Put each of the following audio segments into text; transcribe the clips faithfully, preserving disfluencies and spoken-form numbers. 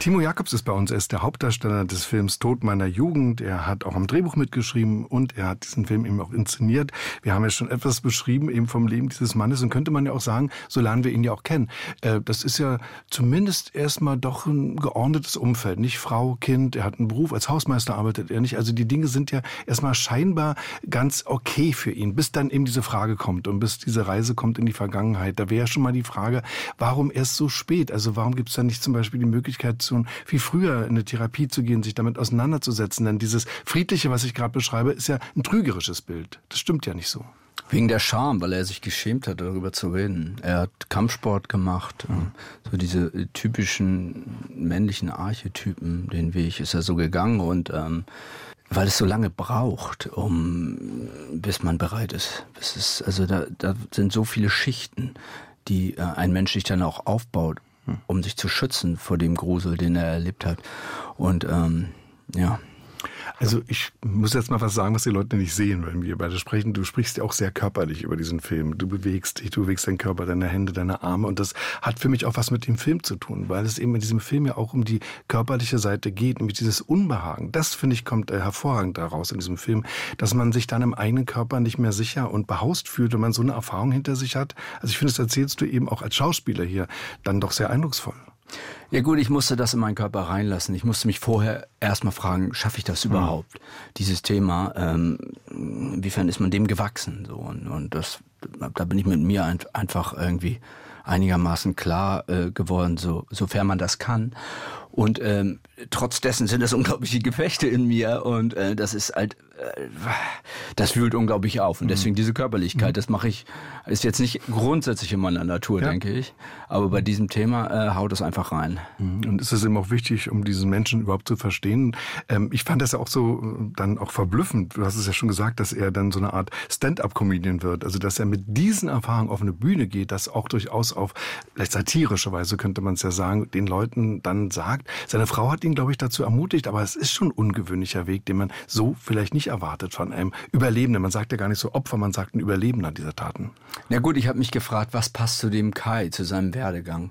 Timo Jacobs ist bei uns. Er ist der Hauptdarsteller des Films Tod meiner Jugend. Er hat auch am Drehbuch mitgeschrieben und er hat diesen Film eben auch inszeniert. Wir haben ja schon etwas beschrieben eben vom Leben dieses Mannes und könnte man ja auch sagen, so lernen wir ihn ja auch kennen. Das ist ja zumindest erstmal doch ein geordnetes Umfeld. Nicht Frau, Kind, er hat einen Beruf, als Hausmeister arbeitet er nicht. Also die Dinge sind ja erstmal scheinbar ganz okay für ihn, bis dann eben diese Frage kommt und bis diese Reise kommt in die Vergangenheit. Da wäre ja schon mal die Frage, warum erst so spät? Also warum gibt es da nicht zum Beispiel die Möglichkeit, so viel früher in eine Therapie zu gehen, sich damit auseinanderzusetzen? Denn dieses Friedliche, was ich gerade beschreibe, ist ja ein trügerisches Bild. Das stimmt ja nicht so. Wegen der Scham, weil er sich geschämt hat, darüber zu reden. Er hat Kampfsport gemacht. Mhm. So diese typischen männlichen Archetypen, den Weg ist er so gegangen. Und ähm, weil es so lange braucht, um bis man bereit ist. Das ist also da, da sind so viele Schichten, die äh, ein Mensch sich dann auch aufbaut, um sich zu schützen vor dem Grusel, den er erlebt hat. Und ähm, ja. Also ich muss jetzt mal was sagen, was die Leute nicht sehen, wenn wir beide sprechen. Du sprichst ja auch sehr körperlich über diesen Film. Du bewegst dich, du bewegst deinen Körper, deine Hände, deine Arme. Und das hat für mich auch was mit dem Film zu tun, weil es eben in diesem Film ja auch um die körperliche Seite geht, nämlich dieses Unbehagen. Das, finde ich, kommt äh, hervorragend daraus in diesem Film, dass man sich dann im eigenen Körper nicht mehr sicher und behaust fühlt, wenn man so eine Erfahrung hinter sich hat. Also ich finde, das erzählst du eben auch als Schauspieler hier dann doch sehr eindrucksvoll. Ja gut, ich musste das in meinen Körper reinlassen. Ich musste mich vorher erstmal fragen, schaffe ich das überhaupt? Mhm. Dieses Thema, ähm, inwiefern ist man dem gewachsen? So, und, und das, da bin ich mit mir ein, einfach irgendwie einigermaßen klar äh, geworden, so, sofern man das kann. Und ähm, trotz dessen sind das unglaubliche Gefechte in mir und äh, das ist halt, äh, das wühlt unglaublich auf. Und deswegen diese Körperlichkeit, mhm. das mache ich, ist jetzt nicht grundsätzlich in meiner Natur, ja. denke ich. Aber bei diesem Thema äh, haut es einfach rein. Und ist es eben auch wichtig, um diesen Menschen überhaupt zu verstehen. Ähm, ich fand das ja auch so dann auch verblüffend. Du hast es ja schon gesagt, dass er dann so eine Art Stand-up-Comedian wird. Also dass er mit diesen Erfahrungen auf eine Bühne geht, das auch durchaus auf, vielleicht satirische Weise könnte man es ja sagen, den Leuten dann sagt. Seine Frau hat ihn, glaube ich, dazu ermutigt, aber es ist schon ein ungewöhnlicher Weg, den man so vielleicht nicht erwartet von einem Überlebenden. Man sagt ja gar nicht so Opfer, man sagt ein Überlebender dieser Taten. Na gut, ich habe mich gefragt, was passt zu dem Kai, zu seinem Werdegang?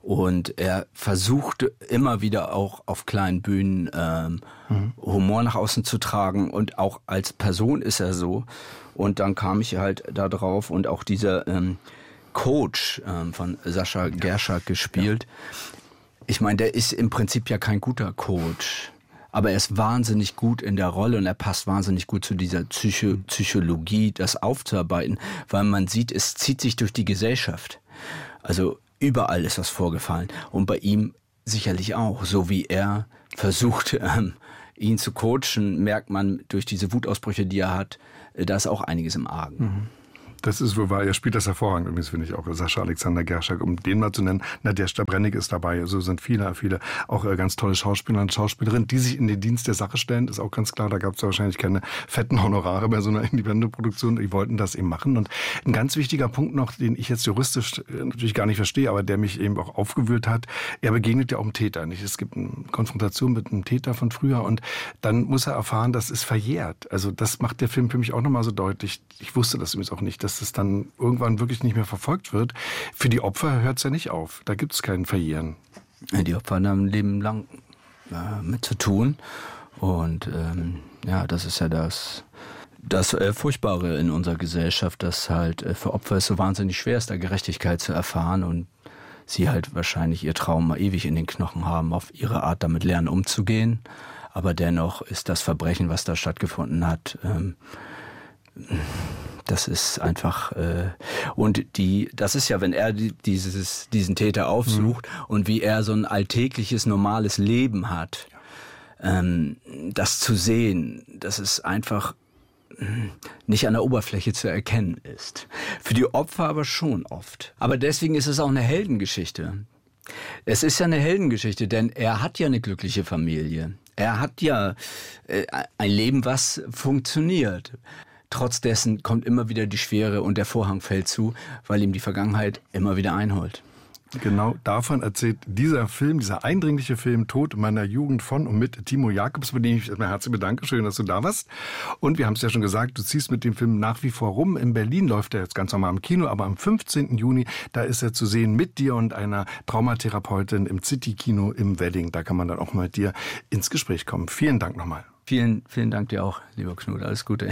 Und er versuchte immer wieder auch auf kleinen Bühnen ähm, mhm. Humor nach außen zu tragen und auch als Person ist er so. Und dann kam ich halt da drauf und auch dieser ähm, Coach ähm, von Sascha Gerschak gespielt. Ja. Ich meine, der ist im Prinzip ja kein guter Coach, aber er ist wahnsinnig gut in der Rolle und er passt wahnsinnig gut zu dieser Psycho- Psychologie, das aufzuarbeiten, weil man sieht, es zieht sich durch die Gesellschaft. Also überall ist was vorgefallen und bei ihm sicherlich auch, so wie er versucht, ähm, ihn zu coachen, merkt man durch diese Wutausbrüche, die er hat, äh, da ist auch einiges im Argen. Mhm. Das ist wohl wahr. Er spielt das hervorragend, übrigens finde ich auch. Sascha Alexander Gerschak, um den mal zu nennen. Nadezhda Brennig ist dabei. So sind viele, viele auch ganz tolle Schauspieler und Schauspielerinnen, die sich in den Dienst der Sache stellen. Ist auch ganz klar, da gab es ja wahrscheinlich keine fetten Honorare bei so einer Independent-Produktion. Die wollten das eben machen. Und ein ganz wichtiger Punkt noch, den ich jetzt juristisch natürlich gar nicht verstehe, aber der mich eben auch aufgewühlt hat, er begegnet ja auch einem Täter. Nicht? Es gibt eine Konfrontation mit einem Täter von früher und dann muss er erfahren, das ist verjährt. Also das macht der Film für mich auch nochmal so deutlich. Ich wusste das übrigens auch nicht, dass es dann irgendwann wirklich nicht mehr verfolgt wird. Für die Opfer hört es ja nicht auf. Da gibt es kein Verjähren. Die Opfer haben ein Leben lang äh, mit zu tun. Und ähm, ja, das ist ja das, das äh, Furchtbare in unserer Gesellschaft, dass halt äh, für Opfer es so wahnsinnig schwer ist, da Gerechtigkeit zu erfahren und sie halt wahrscheinlich ihr Trauma ewig in den Knochen haben, auf ihre Art damit lernen umzugehen. Aber dennoch ist das Verbrechen, was da stattgefunden hat, ähm, das ist einfach äh, und die, das ist ja, wenn er die, dieses diesen Täter aufsucht mhm. und wie er so ein alltägliches normales Leben hat, ähm, das zu sehen, das ist einfach nicht an der Oberfläche zu erkennen ist. Für die Opfer aber schon oft. Aber deswegen ist es auch eine Heldengeschichte. Es ist ja eine Heldengeschichte, denn er hat ja eine glückliche Familie. Er hat ja äh, ein Leben, was funktioniert. Trotz dessen kommt immer wieder die Schwere und der Vorhang fällt zu, weil ihm die Vergangenheit immer wieder einholt. Genau davon erzählt dieser Film, dieser eindringliche Film Tod meiner Jugend von und mit Timo Jacobs, bei dem ich mich herzlich bedanke. Schön, dass du da warst. Und wir haben es ja schon gesagt, du ziehst mit dem Film nach wie vor rum. In Berlin läuft er jetzt ganz normal im Kino, aber am fünfzehnten Juni, da ist er zu sehen mit dir und einer Traumatherapeutin im City-Kino im Wedding. Da kann man dann auch mal mit dir ins Gespräch kommen. Vielen Dank nochmal. Vielen, vielen Dank dir auch, lieber Knut. Alles Gute.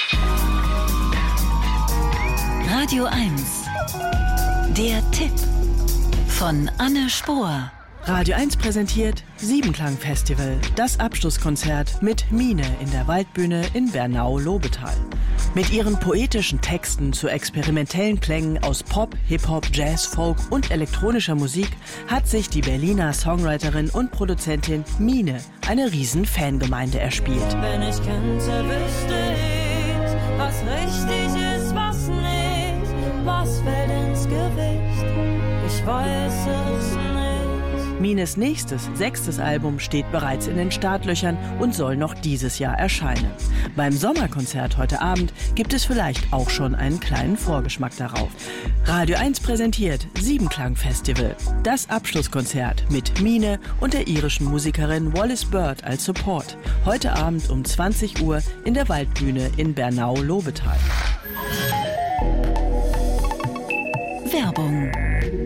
Radio eins. Der Tipp von Anne Spohr. Radio eins präsentiert Siebenklang-Festival, das Abschlusskonzert mit Mine in der Waldbühne in Bernau-Lobetal. Mit ihren poetischen Texten zu experimentellen Klängen aus Pop, Hip-Hop, Jazz, Folk und elektronischer Musik hat sich die Berliner Songwriterin und Produzentin Mine eine riesen Fangemeinde erspielt. Wenn ich könnte, wüsste ich, was richtig ist, was nicht, was fällt ins Gewicht, ich weiß es nicht. Mines nächstes, sechstes Album steht bereits in den Startlöchern und soll noch dieses Jahr erscheinen. Beim Sommerkonzert heute Abend gibt es vielleicht auch schon einen kleinen Vorgeschmack darauf. Radio eins präsentiert Siebenklang-Festival, das Abschlusskonzert mit Mine und der irischen Musikerin Wallis Bird als Support. Heute Abend um zwanzig Uhr in der Waldbühne in Bernau-Lobetal. Werbung.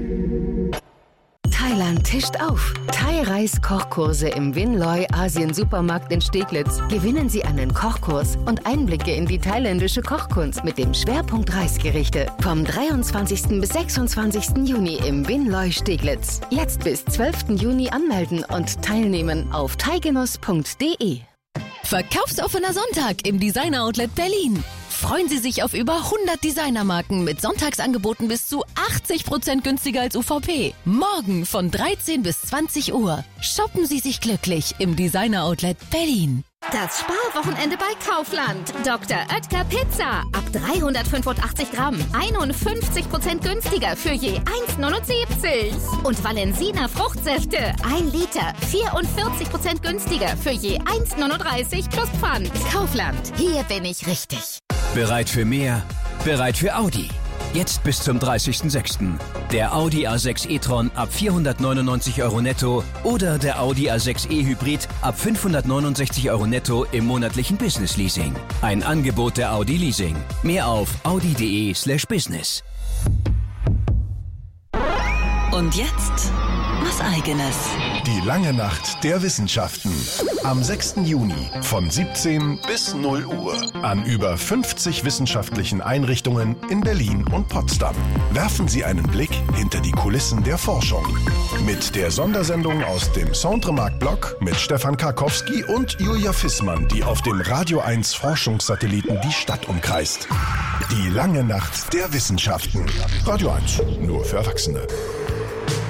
Thailand tischt auf. Thai-Reis-Kochkurse im Winloy Asien-Supermarkt in Steglitz. Gewinnen Sie einen Kochkurs und Einblicke in die thailändische Kochkunst mit dem Schwerpunkt Reisgerichte. Vom dreiundzwanzigsten bis sechsundzwanzigsten Juni im Winloy Steglitz. Jetzt bis zwölften Juni anmelden und teilnehmen auf thaigenuss punkt de. Verkaufsoffener Sonntag im Designer Outlet Berlin. Freuen Sie sich auf über hundert Designermarken mit Sonntagsangeboten bis zu achtzig Prozent günstiger als U V P. Morgen von dreizehn bis zwanzig Uhr. Shoppen Sie sich glücklich im Designer Outlet Berlin. Das Sparwochenende bei Kaufland. Doktor Oetker Pizza. Ab dreihundertfünfundachtzig Gramm. einundfünfzig Prozent günstiger für je eins neunundsiebzig. Und Valensina Fruchtsäfte. ein Liter. vierundvierzig Prozent günstiger für je eins neununddreißig plus Pfand. Kaufland. Hier bin ich richtig. Bereit für mehr? Bereit für Audi. Jetzt bis zum dreißigsten sechsten Der Audi A sechs e-tron ab vierhundertneunundneunzig Euro netto oder der Audi A sechs e Hybrid ab fünfhundertneunundsechzig Euro netto im monatlichen Business Leasing. Ein Angebot der Audi Leasing. Mehr auf audi.de slash business. Und jetzt was Eigenes. Die lange Nacht der Wissenschaften. Am sechsten Juni von siebzehn bis null Uhr an über fünfzig wissenschaftlichen Einrichtungen in Berlin und Potsdam. Werfen Sie einen Blick hinter die Kulissen der Forschung. Mit der Sondersendung aus dem Centremarkt-Blog mit Stefan Karkowski und Julia Fissmann, die auf dem Radio eins Forschungssatelliten die Stadt umkreist. Die lange Nacht der Wissenschaften. Radio eins, nur für Erwachsene.